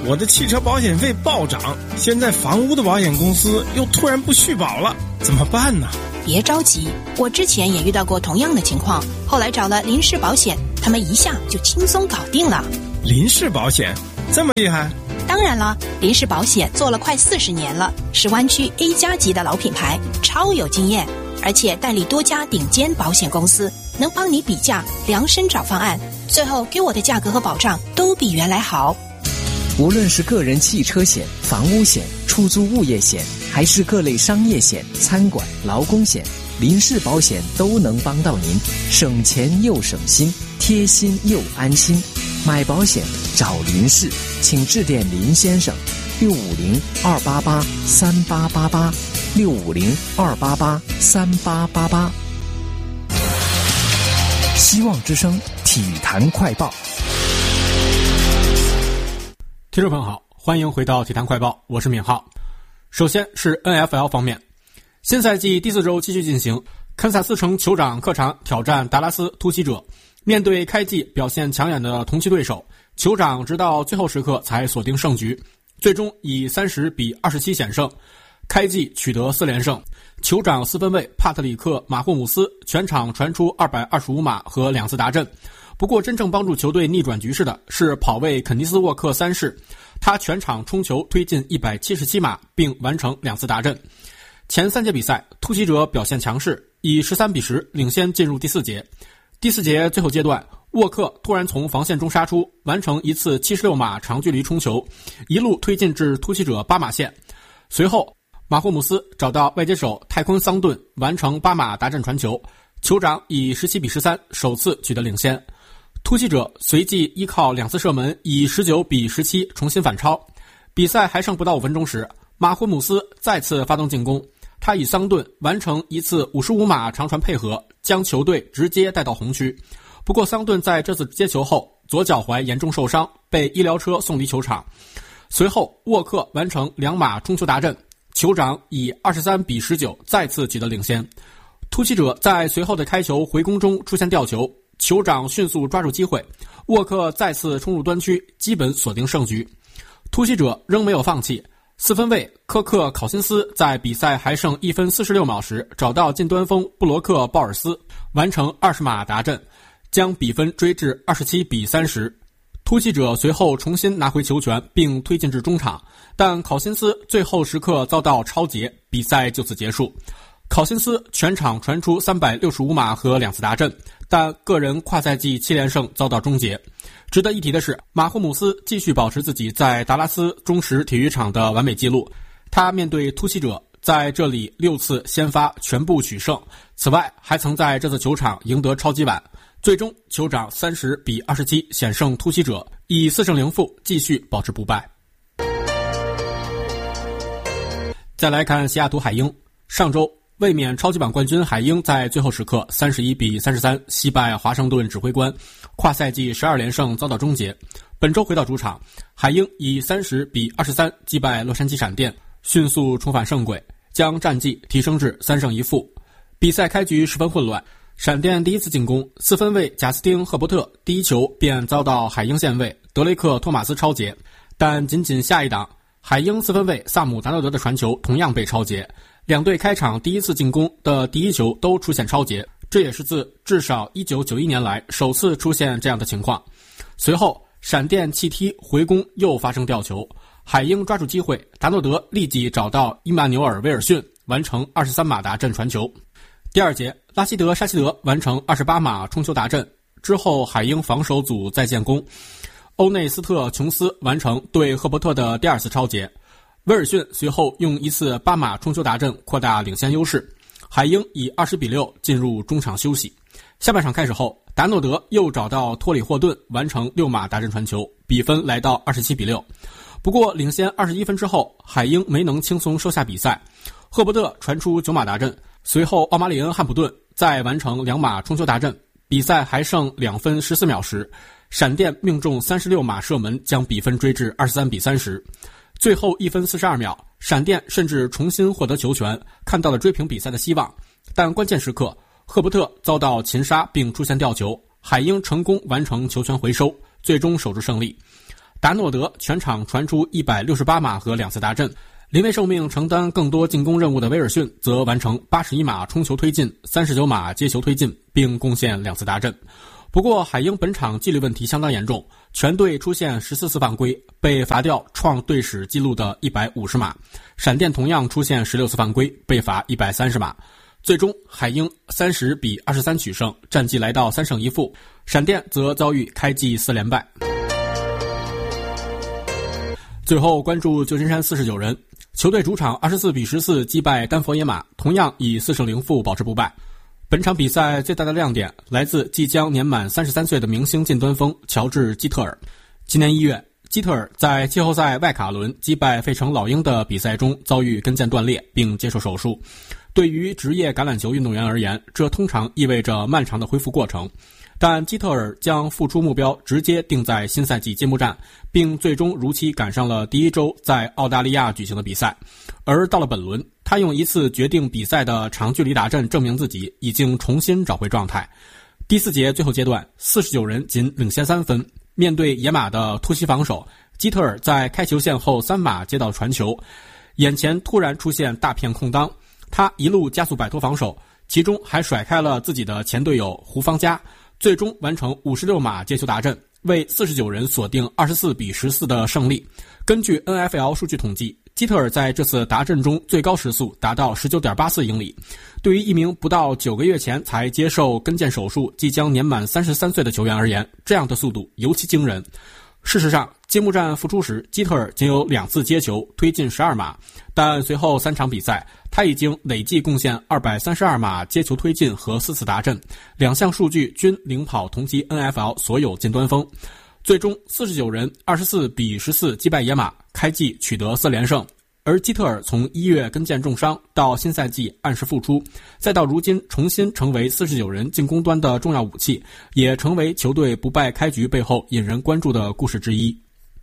我的汽车保险费暴涨，现在房屋的保险公司又突然不续保了，怎么办呢？ 别着急，我之前也遇到过同样的情况，后来找了林氏保险，他们一下就轻松搞定了。 林氏保险这么厉害？ 当然了，林氏保险做了快四十年了，是湾区 A 加级的老品牌，超有经验，而且代理多家顶尖保险公司，能帮你比价量身找方案，最后给我的价格和保障都比原来好。 无论是个人汽车险、房屋险、出租物业险，还是各类商业险、餐馆、劳工险，林氏保险都能帮到您，省钱又省心，贴心又安心。买保险找林氏，请致电林先生，六五零二八八三八八八，六五零二八八三八八八。希望之声体坛快报。 听众朋友好，欢迎回到体坛快报，我是敏浩。首先是 N F L 方面，新赛季第四周继续进行，堪萨斯城酋长客场挑战达拉斯突袭者。面对开季表现抢眼的同期对手，酋长直到最后时刻才锁定胜局，最终以三十比二十七险胜，开季取得四连胜。酋长四分卫帕特里克马霍姆斯全场传出二百二十五码和两次达阵。不过真正帮助球队逆转局势的是跑卫肯尼斯沃克三世，他全场冲球推进一百七十七码并完成两次达阵。前三节比赛突袭者表现强势，以十三比十领先进入第四节。第四节最后阶段，沃克突然从防线中杀出，完成一次七十六码长距离冲球，一路推进至突袭者八码线。随后马霍姆斯找到外接手泰昆桑顿，完成八码达阵传球，酋长以十七比十三首次取得领先。突袭者随即依靠两次射门，以十九比十七重新反超。比赛还剩不到五分钟时，马霍姆斯再次发动进攻，他与桑顿完成一次五十五码长传配合，将球队直接带到红区。不过桑顿在这次接球后左脚踝严重受伤，被医疗车送离球场。随后沃克完成两码冲球达阵，酋长以二十三比十九再次取得领先。突袭者在随后的开球回攻中出现吊球，酋长迅速抓住机会，沃克再次冲入端区，基本锁定胜局。突袭者仍没有放弃，四分卫科克考辛斯在比赛还剩一分四十六秒时找到近端锋布罗克鲍尔斯，完成二十码达阵，将比分追至二十七比三十。突袭者随后重新拿回球权并推进至中场，但考辛斯最后时刻遭到抄截，比赛就此结束。考辛斯全场传出三百六十五码和两次达阵，但个人跨赛季七连胜遭到终结。值得一提的是，马霍姆斯继续保持自己在达拉斯中实体育场的完美纪录，他面对突袭者在这里六次先发全部取胜，此外还曾在这次球场赢得超级碗。最终酋长三十比二十七险胜突袭者，以四胜零负继续保持不败。再来看西雅图海鹰，上周卫冕超级碗冠军海鹰在最后时刻三十一比三十三击败华盛顿指挥官，跨赛季十二连胜遭到终结。本周回到主场，海鹰以三十比二十三击败洛杉矶闪电，迅速重返胜轨，将战绩提升至三胜一负。比赛开局十分混乱，闪电第一次进攻，四分卫贾斯汀赫伯特第一球便遭到海鹰线卫德雷克托马斯抄截，但仅仅下一档，海鹰四分卫萨姆达诺德的传球同样被抄截。两队开场第一次进攻的第一球都出现抄截，这也是自至少一九九一年来首次出现这样的情况。随后闪电弃踢回攻又发生吊球，海鹰抓住机会，达诺德立即找到伊曼纽尔威尔逊，完成二十三码达阵传球。第二节拉希德沙希德完成二十八码冲球达阵之后，海鹰防守组再建功，欧内斯特琼斯完成对赫伯特的第二次抄截，威尔逊随后用一次八码冲球达阵扩大领先优势，海鹰以二十比六进入中场休息。下半场开始后，达诺德又找到托里霍顿完成六码达阵传球，比分来到二十七比六。不过领先二十一分之后，海鹰没能轻松收下比赛，赫伯特传出九码达阵，随后奥马里恩汉普顿再完成两码冲球达阵，比赛还剩两分十四秒时，闪电命中三十六码射门，将比分追至二十三比三十。最后一分四十二秒，闪电甚至重新获得球权，看到了追平比赛的希望，但关键时刻赫伯特遭到擒杀并出现吊球，海鹰成功完成球权回收，最终守住胜利。 达诺德全场传出一百六十八码和两次达阵，临危受命承担更多进攻任务的威尔逊则完成八十一码冲球推进、三十九码接球推进，并贡献两次达阵。不过海鹰本场纪律问题相当严重，全队出现十四次犯规，被罚掉创队史纪录的一百五十码。闪电同样出现十六次犯规，被罚一百三十码。最终海鹰三十比二十三取胜，战绩来到三胜一负。闪电则遭遇开季四连败。最后关注旧金山四十九人，球队主场二十四比十四击败丹佛野马，同样以四胜零负保持不败。本场比赛最大的亮点来自即将年满三十三岁的明星近端锋乔治基特尔。今年一月，基特尔在季后赛外卡轮击败费城老鹰的比赛中遭遇跟腱断裂并接受手术。对于职业橄榄球运动员而言，这通常意味着漫长的恢复过程。但基特尔将复出目标直接定在新赛季揭幕战，并最终如期赶上了第一周在澳大利亚举行的比赛。而到了本轮，他用一次决定比赛的长距离打阵证明自己已经重新找回状态。第四节最后阶段，四十九人仅领先三分，面对野马的突袭防守，基特尔在开球线后三码接到传球，眼前突然出现大片空当，他一路加速摆脱防守，其中还甩开了自己的前队友胡方家，最终完成五十六码接球达阵，为四十九人锁定二十四比十四的胜利。根据 N F L 数据统计，基特尔在这次达阵中最高时速达到 十九点八四英里。对于一名不到九个月前才接受跟腱手术、即将年满三十三岁的球员而言，这样的速度尤其惊人。事实上，揭幕战复出时，基特尔仅有两次接球推进十二码，但随后三场比赛，他已经累计贡献二百三十二码接球推进和四次达阵，两项数据均领跑同级 N F L 所有近端锋。最终四十九人二十四比十四击败野马，开季取得四连胜。而基特尔从一月跟腱重伤到新赛季按时复出，再到如今重新成为四十九人进攻端的重要武器，也成为球队不败开局背后引人关注的故事之一。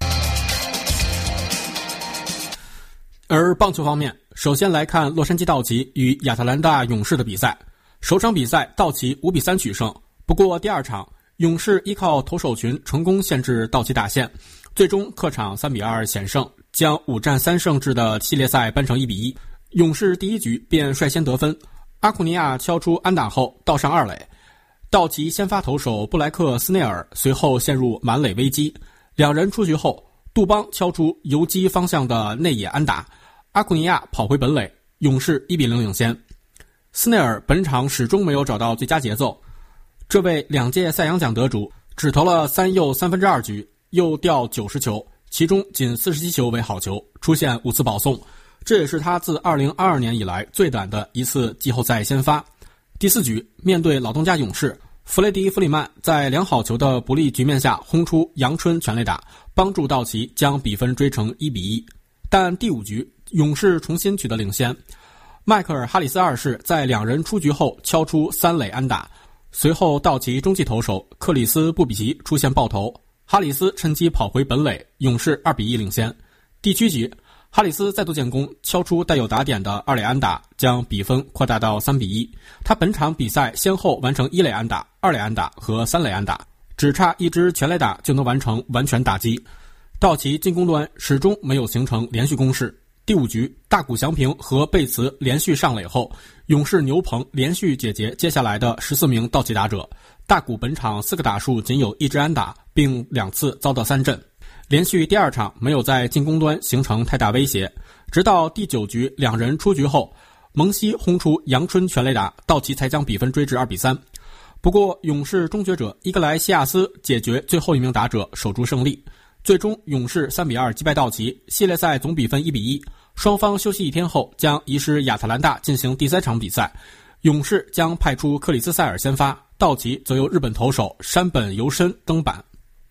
而棒球方面，首先来看洛杉矶道奇与亚特兰大勇士的比赛。首场比赛道奇五比三取胜，不过第二场勇士依靠投手群成功限制道奇打线，最终客场三比二险胜，将五战三胜制的系列赛扳成一比一。勇士第一局便率先得分，阿库尼亚敲出安打后倒上二垒，道奇先发投手布莱克斯内尔随后陷入满垒危机，两人出局后，杜邦敲出游击方向的内野安打，阿库尼亚跑回本垒，勇士一比零领先。斯内尔本场始终没有找到最佳节奏，这位两届赛扬奖得主只投了三又三分之二局，又掉九十球，其中仅四十七球为好球，出现五次保送，这也是他自二零二二年以来最短的一次季后赛先发。第四局面对老东家勇士，弗雷迪·弗里曼在两好球的不利局面下轰出阳春全垒打，帮助道奇将比分追成一比一。但第五局勇士重新取得领先，迈克尔·哈里斯二世在两人出局后敲出三垒安打，随后道奇中继投手克里斯·布比奇出现爆头，哈里斯趁机跑回本垒，勇士二比一领先。第七局哈里斯再度建功，敲出带有打点的二垒安打，将比分扩大到三比一。他本场比赛先后完成一垒安打、二垒安打和三垒安打，只差一支全垒打就能完成完全打击。道奇进攻端始终没有形成连续攻势。第五局大谷翔平和贝茨连续上垒后，勇士牛棚连续解决接下来的十四名道奇打者，大谷本场四个打数仅有一支安打，并两次遭到三振，连续第二场没有在进攻端形成太大威胁。直到第九局两人出局后，蒙西轰出阳春全垒打，道奇才将比分追至二比三。不过勇士终结者伊格莱西亚斯解决最后一名打者，守住胜利。最终勇士三比二击败道奇，系列赛总比分一比一。双方休息一天后将移师亚特兰大进行第三场比赛，勇士将派出克里斯塞尔先发，道奇则由日本投手山本由伸登板。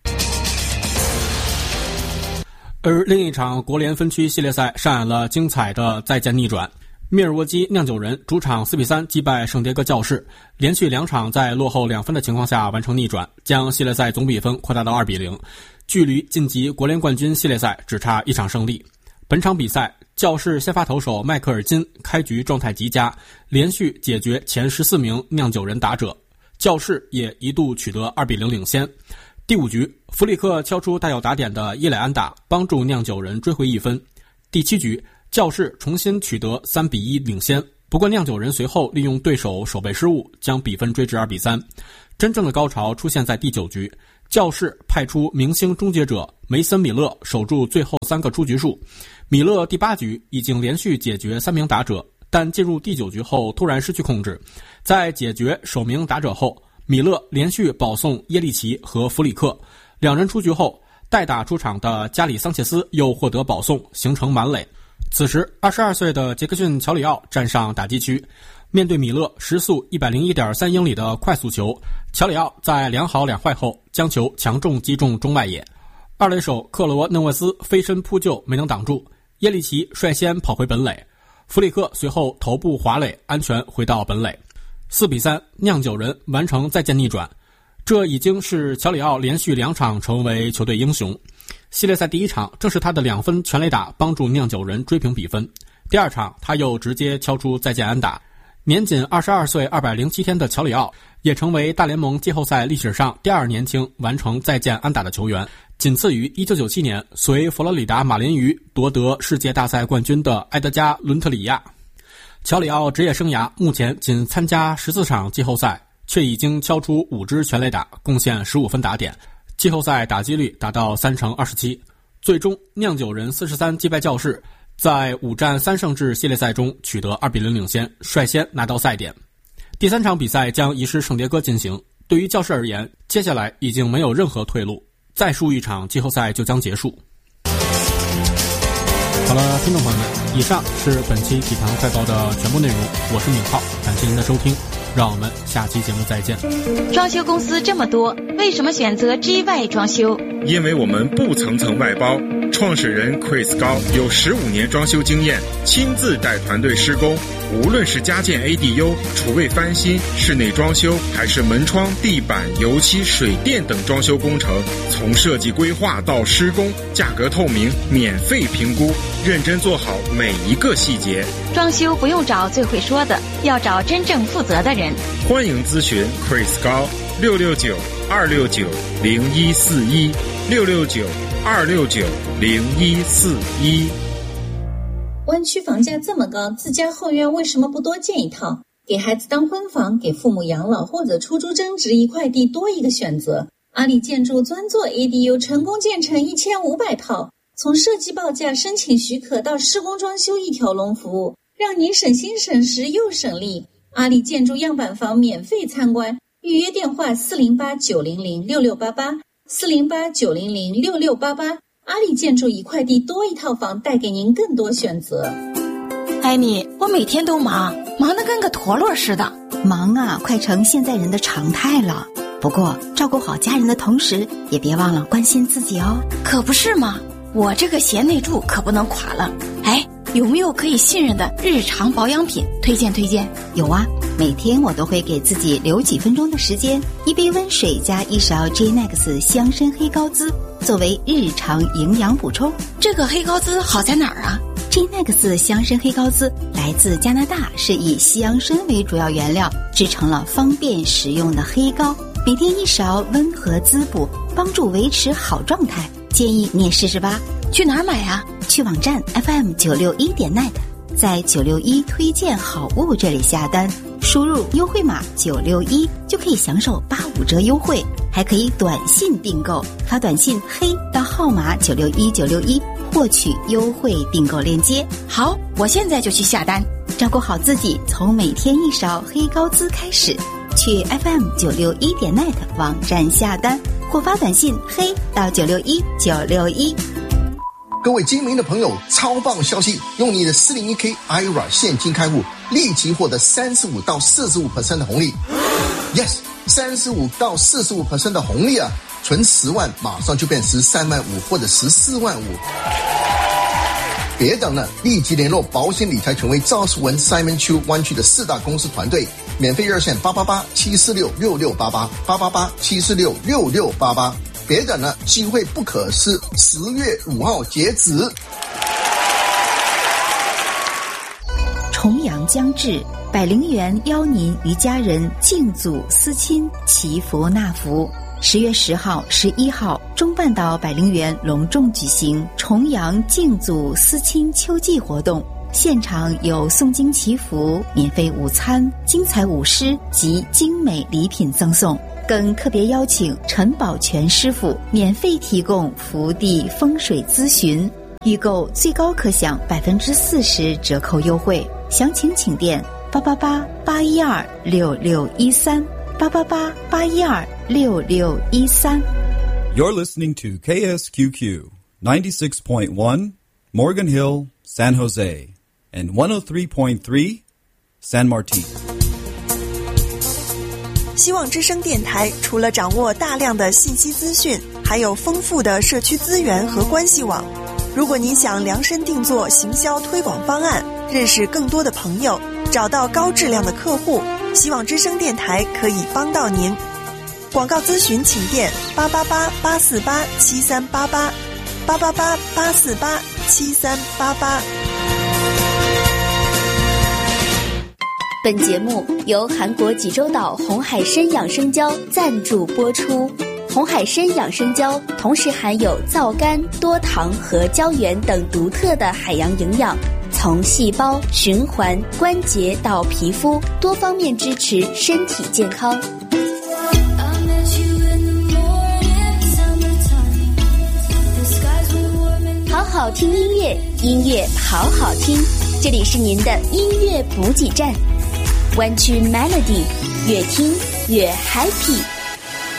而另一场国联分区系列赛上演了精彩的再见逆转，密尔沃基酿酒人主场四比三击败圣迭戈教士，连续两场在落后两分的情况下完成逆转，将系列赛总比分扩大到二比零，距离晋级国联冠军系列赛只差一场胜利。本场比赛教士先发投手迈克尔金开局状态极佳，连续解决前十四名酿酒人打者，教士也一度取得二比零领先。 第五局，弗里克敲出带有打点的伊莱安打，帮助酿酒人追回一分。第七局，教士重新取得三比一领先，不过酿酒人随后利用对手守备失误，将比分追至二比三。真正的高潮出现在第九局，教士派出明星终结者梅森米勒守住最后三个出局数。米勒第八局已经连续解决三名打者，但进入第九局后突然失去控制。在解决首名打者后，米勒连续保送耶利奇和弗里克，两人出局后，代打出场的加里桑切斯又获得保送，形成满垒。此时二十二岁的杰克逊·乔里奥站上打击区，面对米勒时速 一百零一点三英里的快速球，乔里奥在两好两坏后将球强重击中中外野。二垒手克罗嫩沃斯飞身扑救没能挡住，耶利奇率先跑回本垒，弗里克随后头部滑垒安全回到本垒。四比三，酿酒人完成再见逆转，这已经是乔里奥连续两场成为球队英雄。系列赛第一场正是他的两分全垒打帮助酿酒人追平比分，第二场他又直接敲出再见安打。年仅二十二岁二百零七天的乔里奥也成为大联盟季后赛历史上第二年轻完成再见安打的球员，仅次于一九九七年随佛罗里达马林鱼夺得世界大赛冠军的埃德加·伦特里亚。乔里奥职业生涯目前仅参加十四场季后赛，却已经敲出五支全垒打，贡献十五分打点，季后赛打击率达到三成二十七。最终酿酒人四十三击败教士，在五战三胜制系列赛中取得二比零领先，率先拿到赛点。第三场比赛将移师圣迭戈进行，对于教士而言，接下来已经没有任何退路，再输一场季后赛就将结束。好了，听众朋友们，以上是本期体坛快报的全部内容，我是闵浩，感谢您的收听，让我们下期节目再见。 装修公司这么多，为什么选择 G Y 装修？ 因为我们不层层外包，创始人 Chris 高有十五年装修经验，亲自带团队施工，无论是家建 A D U、厨卫翻新、室内装修，还是门窗、地板、油漆、水电等装修工程，从设计规划到施工，价格透明，免费评估，认真做好每一个细节。 装修不用找最会说的，要找真正负责的人。 欢迎咨询 Chris 高六六九二六九零一四一六六九二六九零一四一。 湾区房价这么高，自家后院为什么不多建一套？给孩子当婚房，给父母养老或者出租增值，一块地多一个选择。阿里建筑专做 A D U， 成功建成一千五百套，从设计报价、申请许可到施工装修一条龙服务，让您省心省时又省力。阿里建筑样板房免费参观，预约电话四零八九零零六六八八四零八九零零六六八八。阿里建筑一块地多一套房，带给您更多选择。 艾米，我每天都忙，忙得跟个陀螺似的。 忙啊，快成现在人的常态了。不过照顾好家人的同时，也别忘了关心自己哦。 可不是嘛，我这个贤内助可不能垮了。哎，有没有可以信任的日常保养品推荐推荐？ 有啊，每天我都会给自己留几分钟的时间，一杯温水加一勺 J N E X 香参黑高滋作为日常营养补充。 这个黑高滋好在哪儿啊？ J N E X 香参黑高滋来自加拿大，是以西洋参为主要原料制成了方便食用的黑膏，每天一勺，温和滋补，帮助维持好状态，建议你也试试吧。 去哪儿买啊？ 去网站 F M 九六一点 net， 在九六一推荐好物这里下单，输入优惠码九六一就可以享受八五折优惠，还可以短信订购，发短信黑到号码九六一九六一获取优惠订购链接。 好，我现在就去下单。 照顾好自己，从每天一勺黑高滋开始。去 F M 九六一点 net 网站下单，或发短信黑到九六一九六一。 各位精明的朋友，超棒消息！用你的 四零一 K I R A 现金开户，立即获得 百分之三十五到百分之四十五 的红利。Yes， 百分之三十五到百分之四十五 的红利啊！存十万马上就变十三万五或者十四万五。别等了，立即联络保险理财权威赵世文 Simon Chu 湾区的四大公司团队，免费热线八八八七四六六六八八八八八七四六六六八八。别等了，机会不可失，十月五号截止。 重阳将至，百灵园邀您与家人敬祖思亲，祈福纳福。 十月十号、十一号，中半岛百灵园隆重举行重阳敬祖思亲秋祭活动，现场有诵经祈福、免费午餐、精彩舞狮及精美礼品赠送，更特别邀请陈宝全师傅免费提供福地风水咨询，预购最高可享百分之四十折扣优惠。详情请电八八八八一二六六一三八八八八一二六六一三。 You're listening to K S Q Q ninety-six point one Morgan Hill, San Jose, and one oh three point three San Martin. 希望之声电台除了掌握大量的信息资讯，还有丰富的社区资源和关系网。如果您想量身定做行销推广方案，认识更多的朋友，找到高质量的客户，希望之声电台可以帮到您。广告咨询请电八八八八四八七三八八八八八八四八七三八八。 本节目由韩国济州岛红海参养生胶赞助播出。红海参养生胶同时含有皂苷、多糖和胶原等独特的海洋营养，从细胞、循环、关节到皮肤，多方面支持身体健康。好好听音乐，音乐好好听，这里是您的音乐补给站，湾区 Melody， 越听越 happy。